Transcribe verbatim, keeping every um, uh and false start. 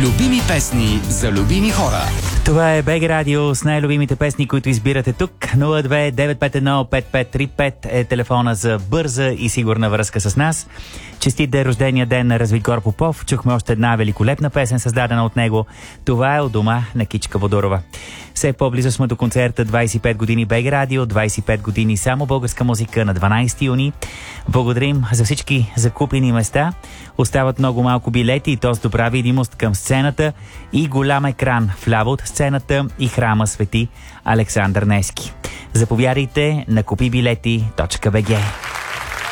Любими песни за любими хора. Това е БГ Радио с най-любимите песни, които избирате тук. нула две девет пет едно пет пет три пет е телефона за бърза и сигурна връзка с нас. Честит да е рождения ден на Развитгор Попов. Чухме още една великолепна песен, създадена от него. Това е от дома на Кичка Водорова. Все по-близо сме до концерта двайсет и пет години БГ Радио, двайсет и пет години само българска музика на дванайсети юни. Благодарим за всички закупени места. Остават много малко билети и то с добра видимост към сцената и голям екран вляво от сцената и храма Свети Александър Невски. Заповядайте на купи билети точка би джи.